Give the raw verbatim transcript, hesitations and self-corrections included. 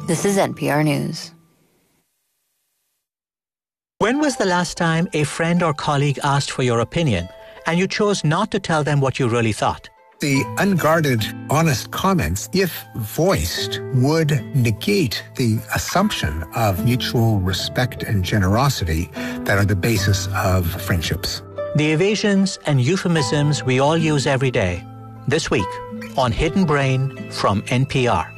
This is N P R News. When was the last time a friend or colleague asked for your opinion and you chose not to tell them what you really thought? The unguarded, honest comments, if voiced, would negate the assumption of mutual respect and generosity that are the basis of friendships. The evasions and euphemisms we all use every day. This week on Hidden Brain from N P R.